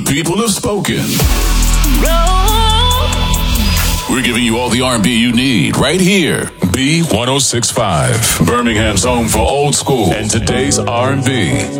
The people have spoken. We're giving you all the R&B you need right here. B1065, Birmingham's home for old school and today's R&B.